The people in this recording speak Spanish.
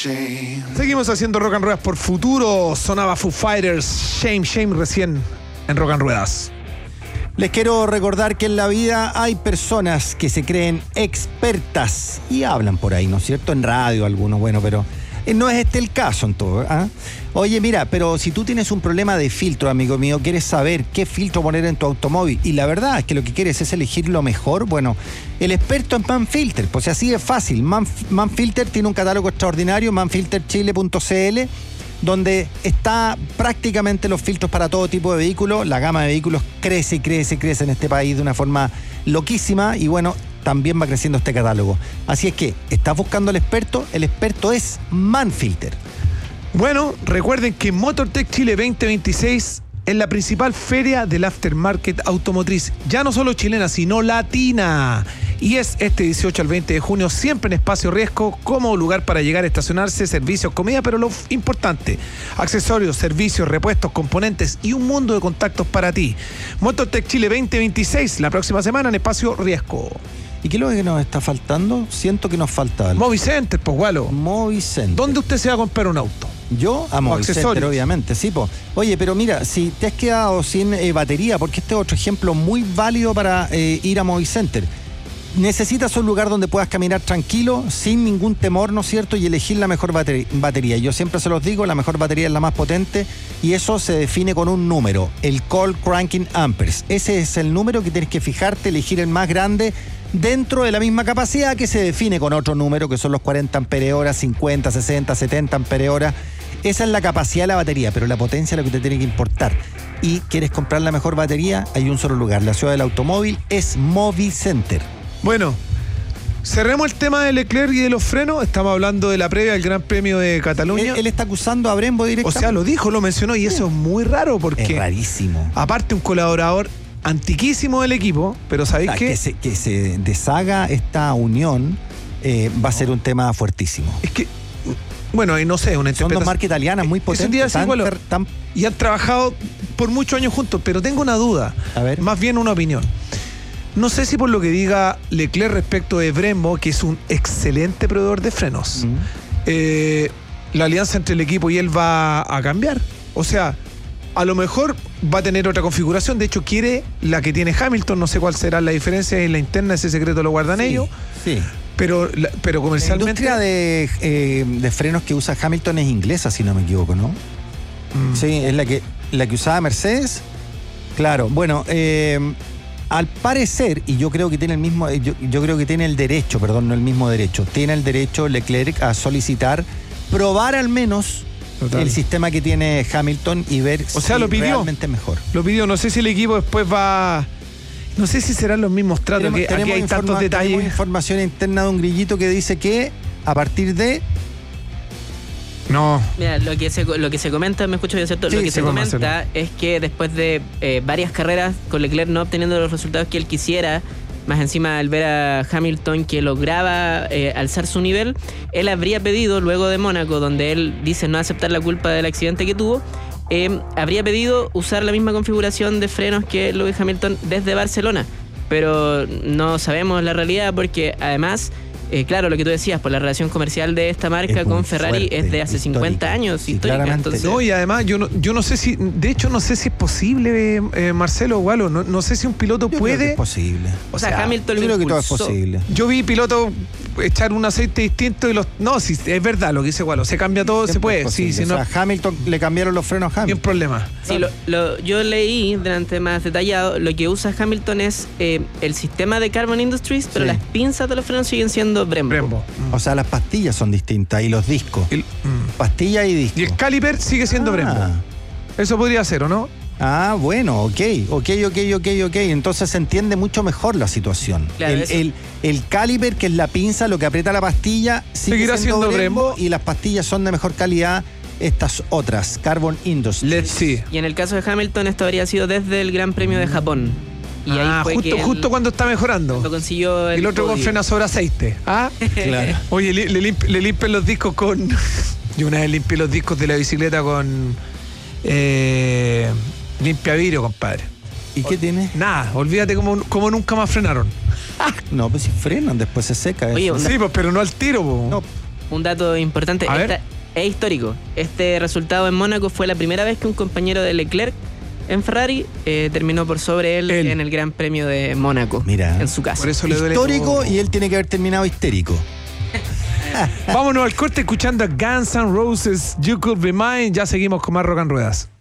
Seguimos haciendo Rock and Ruedas por Futuro. Sonaba Foo Fighters, Shame recién en Rock and Ruedas. Les quiero recordar que en la vida hay personas que se creen expertas y hablan por ahí, ¿no es cierto? En radio algunos, bueno, pero no es este el caso en todo, ¿eh? Oye, mira, pero si tú tienes un problema de filtro, amigo mío, quieres saber qué filtro poner en tu automóvil y la verdad es que lo que quieres es elegir lo mejor, bueno, el experto es Manfilter, pues así es fácil. Manfilter tiene un catálogo extraordinario, manfilterchile.cl, donde está prácticamente los filtros para todo tipo de vehículos. La gama de vehículos crece en este país de una forma loquísima y bueno, también va creciendo este catálogo. Así es que, ¿estás buscando al experto? El experto es Manfilter. Bueno, recuerden que MotorTech Chile 2026 es la principal feria del aftermarket automotriz, ya no solo chilena, sino latina. Y es este 18 al 20 de junio, siempre en Espacio Riesgo, como lugar para llegar a estacionarse, servicios, comida, pero lo importante, accesorios, servicios, repuestos, componentes y un mundo de contactos para ti. MotorTech Chile 2026, la próxima semana en Espacio Riesgo. ¿Y qué es lo que nos está faltando? Siento que nos falta algo. Movicenter, pues, Gualo. Movicenter. ¿Dónde usted se va a comprar un auto? Yo a Movicenter, obviamente, sí, po. Oye, pero mira, si te has quedado sin batería, porque este es otro ejemplo muy válido para ir a Movicenter. Necesitas un lugar donde puedas caminar tranquilo, sin ningún temor, ¿no es cierto? Y elegir la mejor batería. Yo siempre se los digo, la mejor batería es la más potente y eso se define con un número, el Cold Cranking Amperes. Ese es el número que tienes que fijarte, elegir el más grande dentro de la misma capacidad que se define con otro número, que son los 40 ampere-hora, 50, 60, 70 ampere-hora. Esa es la capacidad de la batería, pero la potencia es lo que te tiene que importar. Y quieres comprar la mejor batería, hay un solo lugar. La ciudad del automóvil es Movicenter. Bueno, cerremos el tema de Leclerc y de los frenos. Estamos hablando de la previa del Gran Premio de Cataluña. Él está acusando a Brembo directamente. O sea, lo dijo, lo mencionó y eso es muy raro porque... Es rarísimo. Aparte, un colaborador antiquísimo del equipo, pero ¿sabéis qué? Que se deshaga esta unión va a ser un tema fuertísimo. Es que, bueno, y no sé, una interpretación... Son dos marcas italianas muy potentes. Y han trabajado por muchos años juntos, pero tengo una duda. A ver. Más bien una opinión. No sé si por lo que diga Leclerc respecto de Brembo, que es un excelente proveedor de frenos, la alianza entre el equipo y él va a cambiar. O sea, a lo mejor va a tener otra configuración. De hecho, quiere la que tiene Hamilton. No sé cuál será la diferencia en la interna. Ese secreto lo guardan ellos. Sí. Pero comercialmente... La industria de frenos que usa Hamilton es inglesa, si no me equivoco, ¿no? Sí, es la que usaba Mercedes. Claro, bueno... al parecer, y yo creo que tiene el mismo, yo creo que tiene el derecho, perdón, no el mismo derecho, tiene el derecho Leclerc a solicitar, probar al menos el sistema que tiene Hamilton y ver si lo pidió, realmente es mejor. Lo pidió, no sé si el equipo después va, no sé si serán los mismos tratos, aquí hay tantos detalles. Tenemos información interna de un grillito que dice que a partir de... No. Mira, lo que se comenta, me escucho bien, ¿cierto? Sí, lo que se comenta Marcelo. es que después de varias carreras con Leclerc no obteniendo los resultados que él quisiera, más encima al ver a Hamilton que lograba alzar su nivel, él habría pedido, luego de Mónaco, donde él dice no aceptar la culpa del accidente que tuvo, habría pedido usar la misma configuración de frenos que Lewis Hamilton desde Barcelona. Pero no sabemos la realidad porque además... claro, lo que tú decías, por la relación comercial de esta marca con Ferrari fuerte, es de hace 50 años, sí, histórica. Entonces, no, y además yo no sé si, de hecho no sé si es posible, Marcelo Gualo, no sé si un piloto Yo puede... creo que es posible. o sea, Hamilton yo lo creo que todo es impulsó. posible. Yo vi pilotos echar un aceite distinto y los... No, sí, es verdad lo que dice Gualo, se cambia todo, Siempre se puede. es posible. Sí, si o no, sea, Hamilton le cambiaron los frenos a ni un Hamilton. problema. Sí, yo leí, delante más detallado, lo que usa Hamilton es el sistema de Carbon Industries, pero Sí. las pinzas de los frenos siguen siendo Brembo. O sea, las pastillas son distintas y los discos. Pastilla y disco. Y el caliper sigue siendo Brembo. Eso podría ser, ¿o no? Ah, bueno, ok. Entonces se entiende mucho mejor la situación. Claro, el caliper, que es la pinza, lo que aprieta la pastilla, Seguirá siendo Brembo. y las pastillas son de mejor calidad. Estas otras, Carbon Industries. Let's see. Y en el caso de Hamilton, esto habría sido desde el Gran Premio de Japón. Y ahí fue justo cuando está mejorando. lo consiguió El otro con podio. frena sobre aceite. ¿Ah? Claro. Oye, le limpian los discos con... Yo una vez limpié los discos de la bicicleta con... limpia vidrio, compadre. ¿Y qué tiene? Nada, olvídate cómo nunca más frenaron. No, pues si frenan, después se seca. Oye, eso. Sí, pues, pero no al tiro, po. No, Un dato importante, A ver. es histórico. Este resultado en Mónaco fue la primera vez que un compañero de Leclerc en Ferrari terminó por sobre él en el Gran Premio de Mónaco. Mira. En su casa. Por eso le duele Histórico todo. y él tiene que haber terminado histérico. Vámonos al corte escuchando a Guns N' Roses, You Could Be Mine. Ya seguimos con más Rock and Ruedas.